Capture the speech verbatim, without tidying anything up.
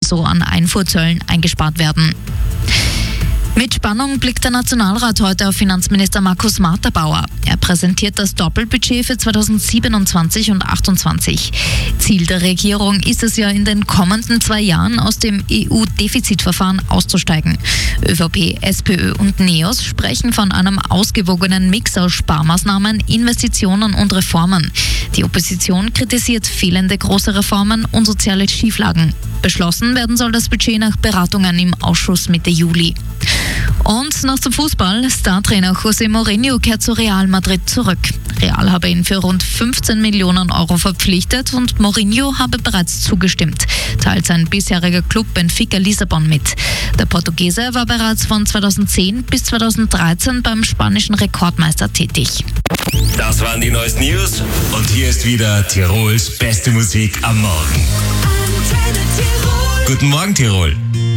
so an Einfuhrzöllen eingespart werden. Mit Spannung blickt der Nationalrat heute auf Finanzminister Markus Marterbauer. Er präsentiert das Doppelbudget für zweitausendsiebenundzwanzig und achtundzwanzig. Ziel der Regierung ist es ja, in den kommenden zwei Jahren aus dem E U-Defizitverfahren auszusteigen. ÖVP, SPÖ und NEOS sprechen von einem ausgewogenen Mix aus Sparmaßnahmen, Investitionen und Reformen. Die Opposition kritisiert fehlende große Reformen und soziale Schieflagen. Beschlossen werden soll das Budget nach Beratungen im Ausschuss Mitte Juli. Und noch zum Fußball. Startrainer José Mourinho kehrt zu Real Madrid zurück. Real habe ihn für rund fünfzehn Millionen Euro verpflichtet und Mourinho habe bereits zugestimmt, teilt sein bisheriger Club Benfica Lissabon mit. Der Portugiese war bereits von zweitausendzehn bis zweitausenddreizehn beim spanischen Rekordmeister tätig. Das waren die neuesten News und hier ist wieder Tirols beste Musik am Morgen. Guten Morgen, Tirol.